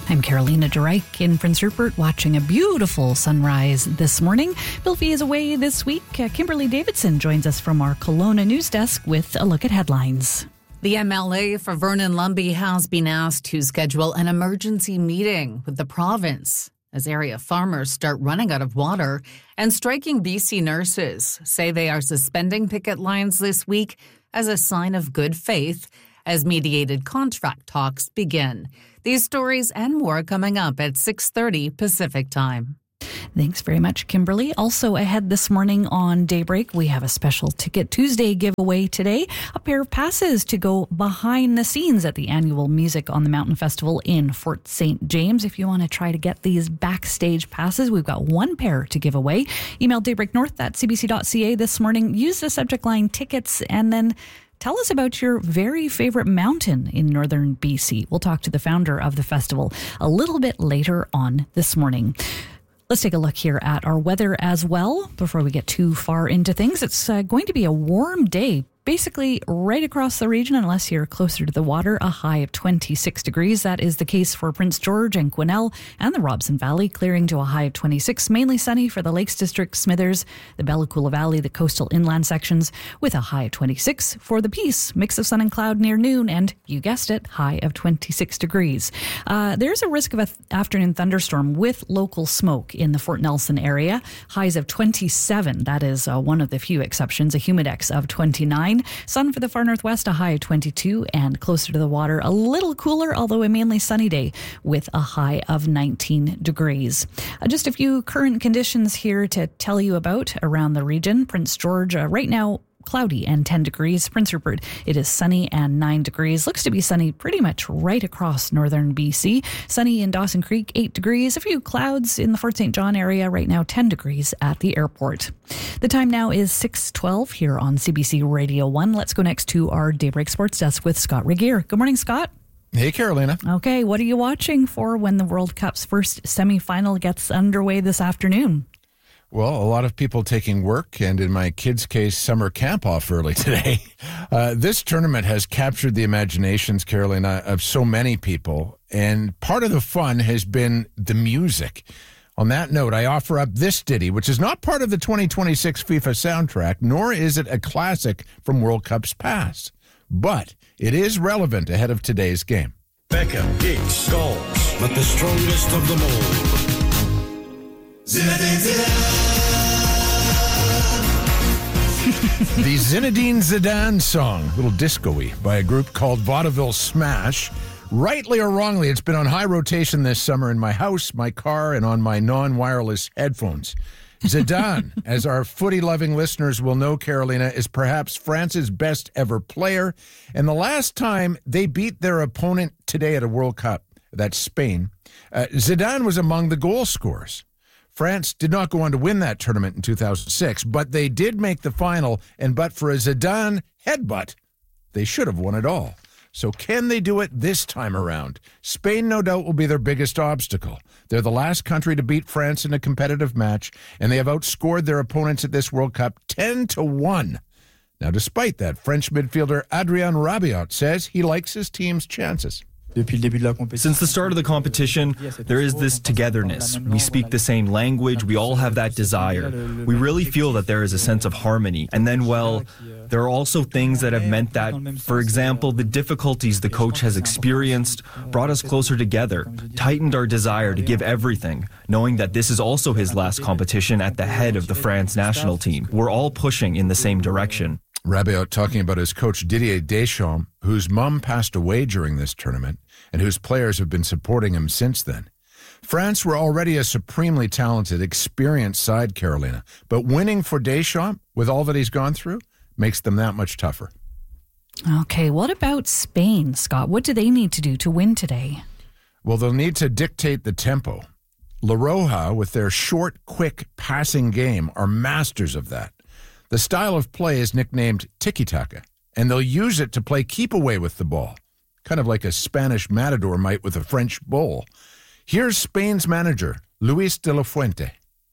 I'm Carolina Durike in Prince Rupert, watching a beautiful sunrise this morning. Bill Fee is away this week. Kimberly Davidson joins us from our Kelowna news desk with a look at headlines. The MLA for Vernon Lumby has been asked to schedule an emergency meeting with the province as area farmers start running out of water, and striking BC nurses say they are suspending picket lines this week as a sign of good faith as mediated contract talks begin. These stories and more coming up at 6:30 Pacific time. Thanks very much, Kimberly. Also ahead this morning on Daybreak, we have a special Ticket Tuesday giveaway today. A pair of passes to go behind the scenes at the annual Music on the Mountain Festival in Fort St. James. If you want to try to get these backstage passes, we've got one pair to give away. Email daybreaknorth@cbc.ca this morning. Use the subject line tickets and then tell us about your very favorite mountain in northern BC. We'll talk to the founder of the festival a little bit later on this morning. Let's take a look here at our weather as well before we get too far into things. It's going to be a warm day, basically right across the region, unless you're closer to the water, a high of 26 degrees. That is the case for Prince George and Quesnel and the Robson Valley, clearing to a high of 26. Mainly sunny for the Lakes District, Smithers, the Bella Coola Valley, the coastal inland sections, with a high of 26. For the Peace, mix of sun and cloud near noon, and you guessed it, high of 26 degrees. There's a risk of an afternoon thunderstorm with local smoke in the Fort Nelson area. Highs of 27. That is one of the few exceptions. A humidex of 29. Sun for the far northwest, a high of 22, and closer to the water, a little cooler, although a mainly sunny day with a high of 19 degrees. Just a few current conditions here to tell you about around the region. Prince George, right now, cloudy and 10 degrees. Prince Rupert, it is sunny and 9 degrees. Looks to be sunny pretty much right across northern BC. Sunny in Dawson Creek, 8 degrees. A few clouds in the Fort St. John area right now, 10 degrees at the airport. The time now is 6:12 here on CBC Radio 1. Let's go next to our Daybreak Sports Desk with Scott Regier. Good morning, Scott. Hey, Carolina. Okay, what are you watching for when the World Cup's first semifinal gets underway this afternoon? Well, a lot of people taking work and, in my kids' case, summer camp off early today. This tournament has captured the imaginations, Carolina, of so many people, and part of the fun has been the music. On that note, I offer up this ditty, which is not part of the 2026 FIFA soundtrack, nor is it a classic from World Cups past, but it is relevant ahead of today's game. Beckham, Giggs, goals, but the strongest of them all. Zinedine Zidane. The Zinedine Zidane song, a little disco-y, by a group called Vaudeville Smash. Rightly or wrongly, it's been on high rotation this summer in my house, my car, and on my non-wireless headphones. Zidane, as our footy-loving listeners will know, Carolina, is perhaps France's best ever player. And the last time they beat their opponent today at a World Cup, that's Spain, Zidane was among the goal scorers. France did not go on to win that tournament in 2006, but they did make the final, and but for a Zidane headbutt, they should have won it all. So can they do it this time around? Spain, no doubt, will be their biggest obstacle. They're the last country to beat France in a competitive match, and they have outscored their opponents at this World Cup 10-1. Now, despite that, French midfielder Adrien Rabiot says he likes his team's chances. Since the start of the competition, there is this togetherness. We speak the same language. We all have that desire. We really feel that there is a sense of harmony. And then, well, there are also things that have meant that, for example, the difficulties the coach has experienced brought us closer together, tightened our desire to give everything, knowing that this is also his last competition at the head of the France national team. We're all pushing in the same direction. Rabiot talking about his coach Didier Deschamps, whose mum passed away during this tournament and whose players have been supporting him since then. France were already a supremely talented, experienced side, Carolina, but winning for Deschamps, with all that he's gone through, makes them that much tougher. Okay, what about Spain, Scott? What do they need to do to win today? Well, they'll need to dictate the tempo. La Roja, with their short, quick passing game, are masters of that. The style of play is nicknamed tiki-taka, and they'll use it to play keep-away with the ball, kind of like a Spanish matador might with a French bull. Here's Spain's manager, Luis de la Fuente.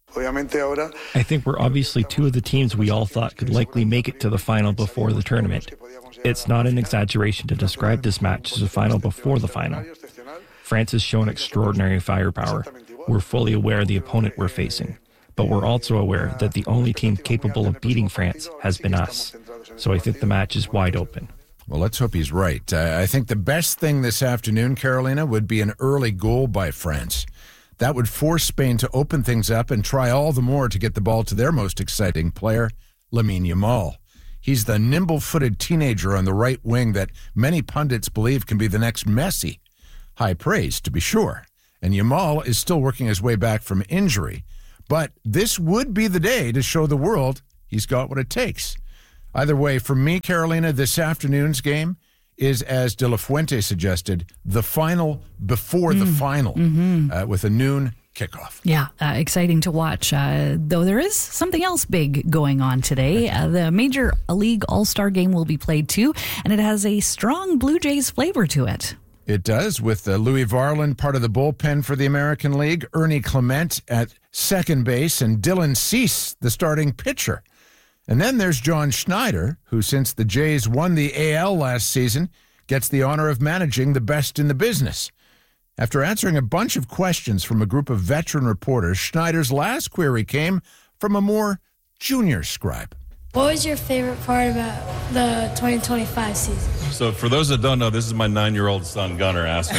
I think we're obviously two of the teams we all thought could likely make it to the final before the tournament. It's not an exaggeration to describe this match as a final before the final. France has shown extraordinary firepower. We're fully aware of the opponent we're facing, but we're also aware that the only team capable of beating France has been us. So I think the match is wide open. Well, let's hope he's right. I think the best thing this afternoon, Carolina, would be an early goal by France. That would force Spain to open things up and try all the more to get the ball to their most exciting player, Lamine Yamal. He's the nimble-footed teenager on the right wing that many pundits believe can be the next Messi. High praise, to be sure. And Yamal is still working his way back from injury. But this would be the day to show the world he's got what it takes. Either way, for me, Carolina, this afternoon's game is, as De La Fuente suggested, the final before the final, with a noon kickoff. Yeah, exciting to watch. Though there is something else big going on today. The Major League All-Star Game will be played too, and it has a strong Blue Jays flavor to it. It does, with Louis Varland part of the bullpen for the American League, Ernie Clement at second base, and Dylan Cease, the starting pitcher. And then there's John Schneider, who, since the Jays won the AL last season, gets the honor of managing the best in the business. After answering a bunch of questions from a group of veteran reporters, Schneider's last query came from a more junior scribe. What was your favorite part about the 2025 season? So for those that don't know, this is my 9-year-old son, Gunnar, asking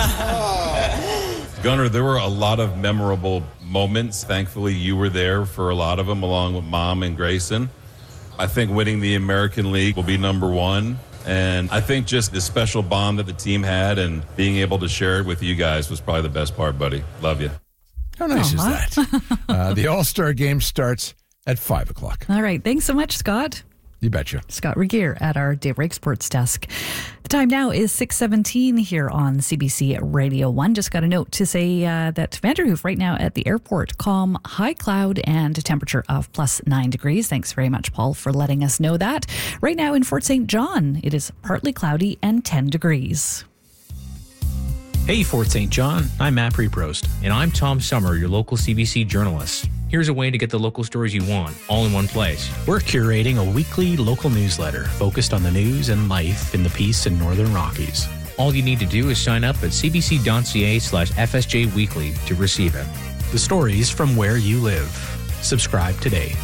me. Gunnar, there were a lot of memorable moments. Thankfully, you were there for a lot of them, along with Mom and Grayson. I think winning the American League will be number one. And I think just the special bond that the team had and being able to share it with you guys was probably the best part, buddy. Love you. How nice is that? The All-Star Game starts at 5 o'clock. All right. Thanks so much, Scott. You betcha. Scott Regier at our Daybreak Sports Desk. The time now is 6:17 here on CBC Radio 1. Just got a note to say that Vanderhoof right now at the airport, calm, high cloud, and a temperature of +9 degrees. Thanks very much, Paul, for letting us know that. Right now in Fort St. John, it is partly cloudy and 10 degrees. Hey, Fort St. John. I'm Matt Preprost. And I'm Tom Summer, your local CBC journalist. Here's a way to get the local stories you want, all in one place. We're curating a weekly local newsletter focused on the news and life in the Peace and Northern Rockies. All you need to do is sign up at cbc.ca/FSJ Weekly to receive it. The stories from where you live. Subscribe today.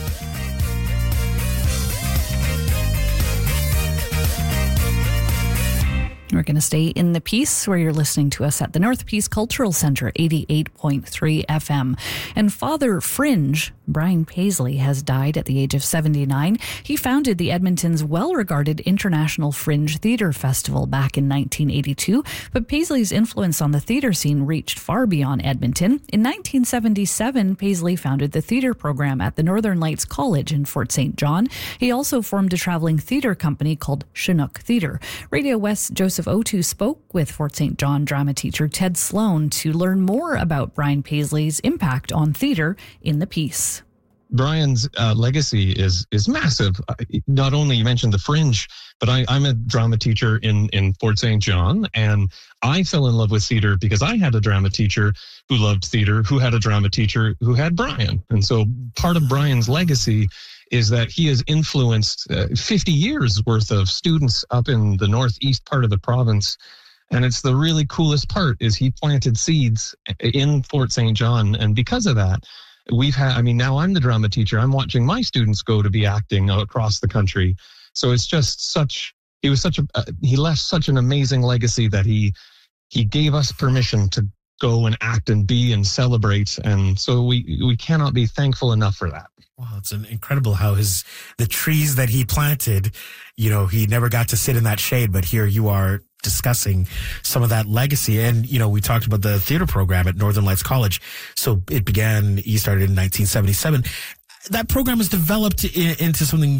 We're going to stay in the Peace, where you're listening to us at the North Peace Cultural Center, 88.3 FM. And Father Fringe, Brian Paisley, has died at the age of 79. He founded the Edmonton's well-regarded International Fringe Theatre Festival back in 1982, but Paisley's influence on the theatre scene reached far beyond Edmonton. In 1977, Paisley founded the theatre program at the Northern Lights College in Fort St. John. He also formed a traveling theatre company called Chinook Theatre. Radio West's Joseph Otu spoke with Fort St. John drama teacher Ted Sloan to learn more about Brian Paisley's impact on theatre in the Peace. Brian's legacy is massive. Not only you mentioned the Fringe, but I'm a drama teacher in Fort St. John, and I fell in love with theater because I had a drama teacher who loved theater, who had a drama teacher who had Brian. And so part of Brian's legacy is that he has influenced 50 years worth of students up in the northeast part of the province. And it's the really coolest part is he planted seeds in Fort St. John. And because of that, now I'm the drama teacher. I'm watching my students go to be acting across the country. So it's just he left such an amazing legacy that he gave us permission to go and act and be and celebrate. And so we cannot be thankful enough for that. Wow, it's incredible how the trees that he planted, he never got to sit in that shade, but here you are discussing some of that legacy. And, we talked about the theater program at Northern Lights College. So he started in 1977. That program has developed into something.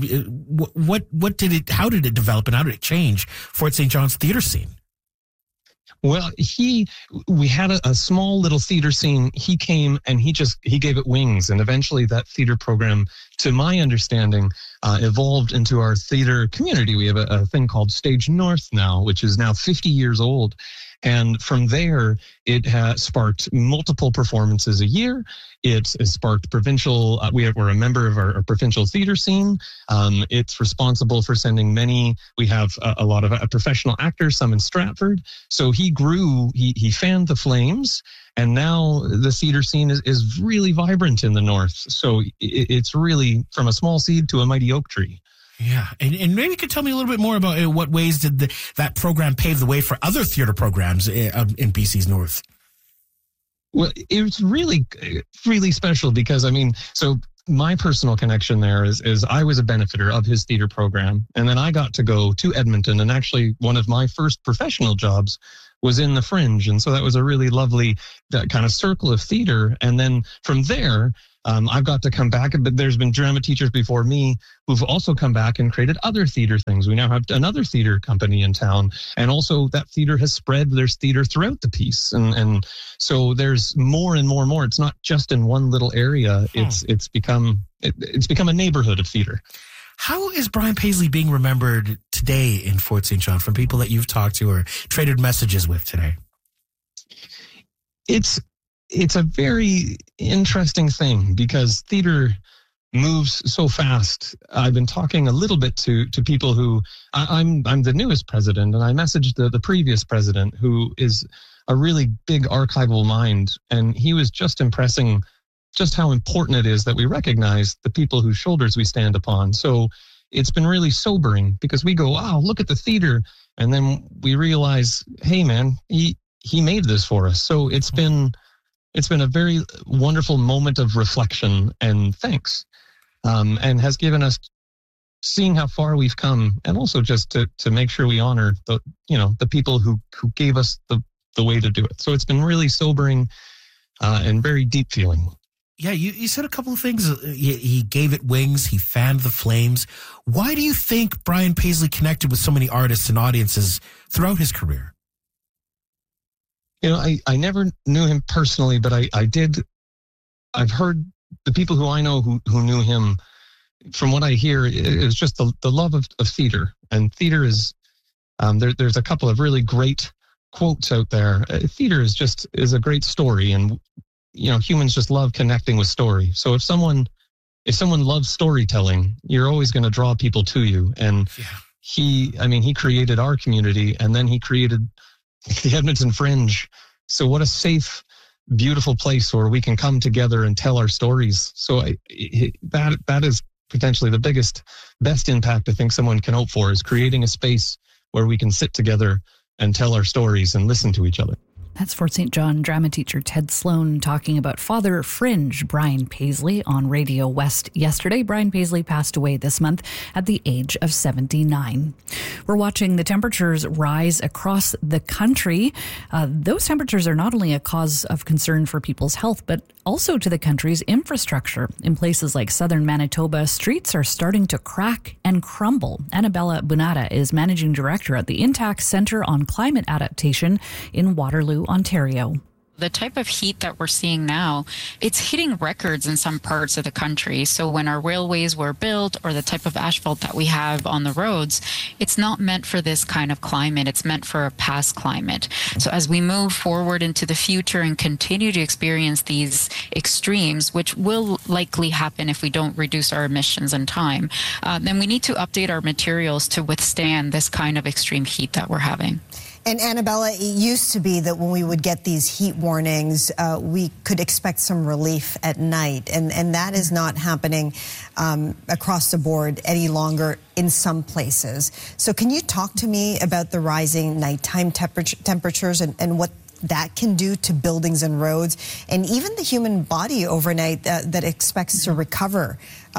How did it develop and how did it change Fort St. John's theater scene? Well, we had a small little theater scene. He came and he gave it wings. And eventually that theater program, to my understanding, evolved into our theater community. We have a thing called Stage North now, which is now 50 years old. And from there, it has sparked multiple performances a year. It has sparked provincial. We're a member of our provincial theater scene. It's responsible for sending many. We have a lot of professional actors, some in Stratford. So he grew. He fanned the flames, and now the theater scene is really vibrant in the north. So it's really from a small seed to a mighty oak tree. Yeah, and maybe you could tell me a little bit more about what ways did that program pave the way for other theater programs in BC's North? Well, it was really, really special because, I mean, so my personal connection there is I was a benefiter of his theater program, and then I got to go to Edmonton, and actually one of my first professional jobs was in the Fringe, and so that was a really lovely kind of circle of theater. And then from there, I've got to come back, but there's been drama teachers before me who've also come back and created other theater things. We now have another theater company in town, and also that theater has spread. There's theater throughout the piece, and so there's more and more and more. It's not just in one little area. It's become a neighborhood of theater. How is Brian Paisley being remembered today in Fort St. John from people that you've talked to or traded messages with today? It's a very interesting thing because theater moves so fast. I've been talking a little bit to people who I'm the newest president, and I messaged the previous president, who is a really big archival mind, and he was just impressing just how important it is that we recognize the people whose shoulders we stand upon. So it's been really sobering because we go, wow, look at the theater, and then we realize, hey man, he made this for us. So it's been a very wonderful moment of reflection and thanks, and has given us seeing how far we've come, and also just to make sure we honor the people who gave us the way to do it. So it's been really sobering and very deep feeling. Yeah, you said a couple of things. He gave it wings. He fanned the flames. Why do you think Brian Paisley connected with so many artists and audiences throughout his career? You know, I never knew him personally, but I've heard the people who I know who knew him. From what I hear, it was just the love of theater. And theater is, there's a couple of really great quotes out there. Theater is a great story, and humans just love connecting with story. So if someone loves storytelling, you're always going to draw people to you. And he created our community, and then he created the Edmonton Fringe. So what a safe, beautiful place where we can come together and tell our stories. So that is potentially the best impact I think someone can hope for, is creating a space where we can sit together and tell our stories and listen to each other. That's Fort St. John drama teacher Ted Sloan talking about Father Fringe Brian Paisley on Radio West yesterday. Brian Paisley passed away this month at the age of 79. We're watching the temperatures rise across the country. Those temperatures are not only a cause of concern for people's health, but also to the country's infrastructure. In places like southern Manitoba, streets are starting to crack and crumble. Annabella Bunata is managing director at the Intact Centre on Climate Adaptation in Waterloo, Ontario. The type of heat that we're seeing now, it's hitting records in some parts of the country. So when our railways were built, or the type of asphalt that we have on the roads, it's not meant for this kind of climate. It's meant for a past climate. So as we move forward into the future and continue to experience these extremes, which will likely happen if we don't reduce our emissions in time, then we need to update our materials to withstand this kind of extreme heat that we're having. And Annabella, it used to be that when we would get these heat warnings, we could expect some relief at night. And that is not happening across the board any longer in some places. So can you talk to me about the rising nighttime temperatures and what that can do to buildings and roads, and even the human body overnight that expects to recover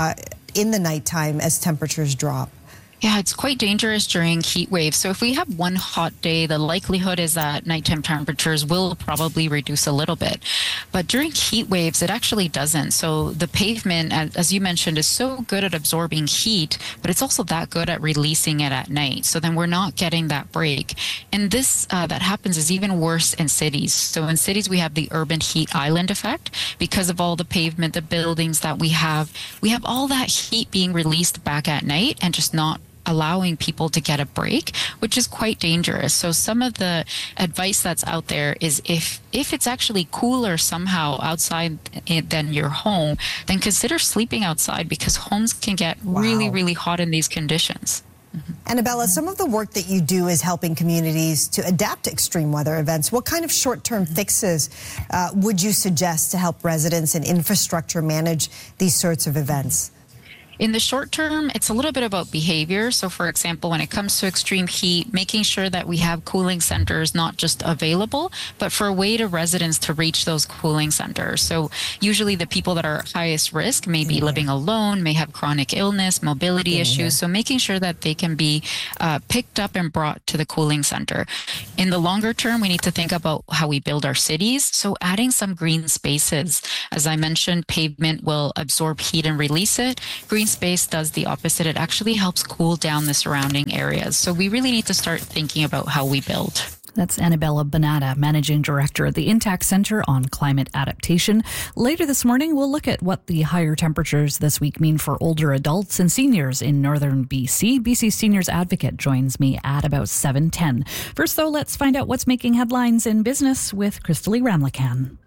in the nighttime as temperatures drop? Yeah, it's quite dangerous during heat waves. So if we have one hot day, the likelihood is that nighttime temperatures will probably reduce a little bit. But during heat waves, it actually doesn't. So the pavement, as you mentioned, is so good at absorbing heat, but it's also that good at releasing it at night. So then we're not getting that break. And this that happens is even worse in cities. So in cities, we have the urban heat island effect because of all the pavement, the buildings that we have all that heat being released back at night and just not allowing people to get a break, which is quite dangerous. So some of the advice that's out there is if it's actually cooler somehow outside than your home, then consider sleeping outside, because homes can get really, really hot in these conditions. Annabella, some of the work that you do is helping communities to adapt to extreme weather events. What kind of short-term fixes would you suggest to help residents and infrastructure manage these sorts of events? In the short term, it's a little bit about behavior. So, for example, when it comes to extreme heat, making sure that we have cooling centers not just available, but for a way to residents to reach those cooling centers. So usually the people that are highest risk may be living alone, may have chronic illness, mobility issues. So making sure that they can be picked up and brought to the cooling center. In the longer term, we need to think about how we build our cities. So adding some green spaces. As I mentioned, pavement will absorb heat and release it. Green space does the opposite. It actually helps cool down the surrounding areas. So we really need to start thinking about how we build. That's Annabella Bonata, Managing Director at the Intact Centre on Climate Adaptation. Later this morning, we'll look at what the higher temperatures this week mean for older adults and seniors in northern BC. BC Seniors Advocate joins me at about 7:10. First, though, let's find out what's making headlines in business with Kristalee Ramlakan.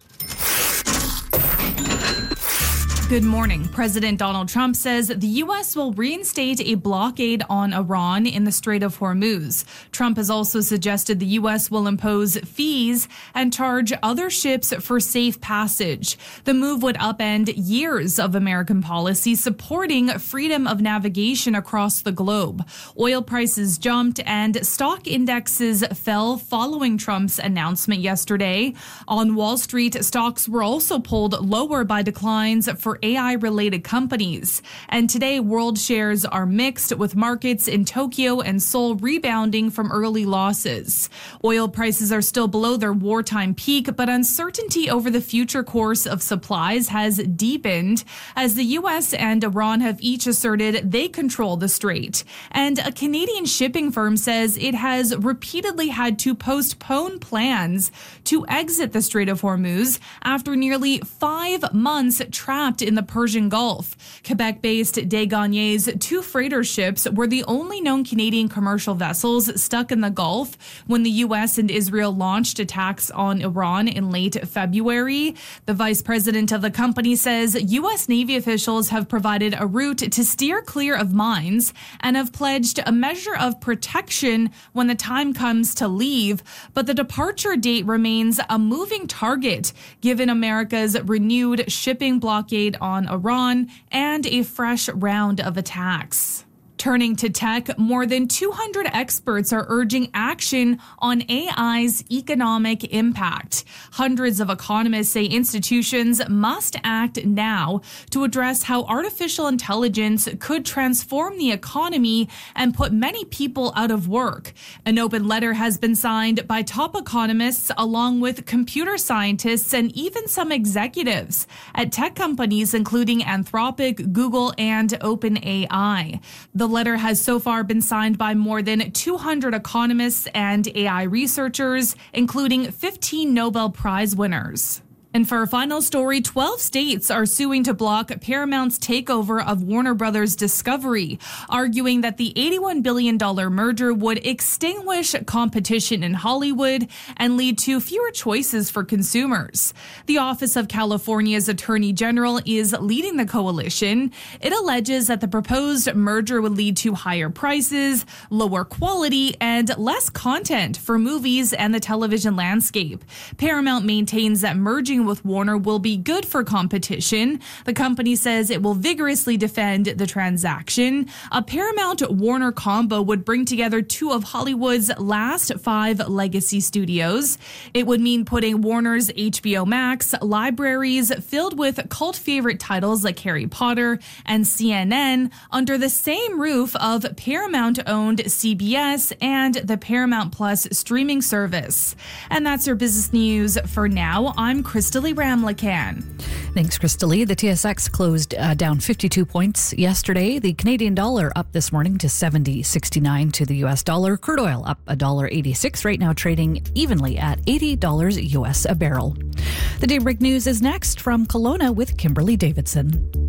Good morning. President Donald Trump says the U.S. will reinstate a blockade on Iran in the Strait of Hormuz. Trump has also suggested the U.S. will impose fees and charge other ships for safe passage. The move would upend years of American policy supporting freedom of navigation across the globe. Oil prices jumped and stock indexes fell following Trump's announcement yesterday. On Wall Street, stocks were also pulled lower by declines for AI-related companies. And today, world shares are mixed, with markets in Tokyo and Seoul rebounding from early losses. Oil prices are still below their wartime peak, but uncertainty over the future course of supplies has deepened as the U.S. and Iran have each asserted they control the strait. And a Canadian shipping firm says it has repeatedly had to postpone plans to exit the Strait of Hormuz after nearly 5 months trapped in the Persian Gulf. Quebec-based Desgagnés 2 freighter ships were the only known Canadian commercial vessels stuck in the Gulf when the U.S. and Israel launched attacks on Iran in late February. The vice president of the company says U.S. Navy officials have provided a route to steer clear of mines and have pledged a measure of protection when the time comes to leave. But the departure date remains a moving target given America's renewed shipping blockade on Iran and a fresh round of attacks. Turning to tech, more than 200 experts are urging action on AI's economic impact. Hundreds of economists say institutions must act now to address how artificial intelligence could transform the economy and put many people out of work. An open letter has been signed by top economists along with computer scientists and even some executives at tech companies including Anthropic, Google, and OpenAI. The letter has so far been signed by more than 200 economists and AI researchers, including 15 Nobel Prize winners. And for our final story, 12 states are suing to block Paramount's takeover of Warner Brothers Discovery, arguing that the $81 billion merger would extinguish competition in Hollywood and lead to fewer choices for consumers. The Office of California's Attorney General is leading the coalition. It alleges that the proposed merger would lead to higher prices, lower quality, and less content for movies and the television landscape. Paramount maintains that merging with Warner will be good for competition. The company says it will vigorously defend the transaction. A Paramount-Warner combo would bring together 2 of Hollywood's last 5 legacy studios. It would mean putting Warner's HBO Max libraries filled with cult favorite titles like Harry Potter and CNN under the same roof of Paramount-owned CBS and the Paramount Plus streaming service. And that's your business news for now. I'm Kristalee Ramlakan. Thanks, Kristalee. The TSX closed down 52 points yesterday. The Canadian dollar up this morning to 70.69 to the U.S. dollar. Crude oil up $1.86, right now trading evenly at $80 U.S. a barrel. The Daybreak News is next from Kelowna with Kimberly Davidson.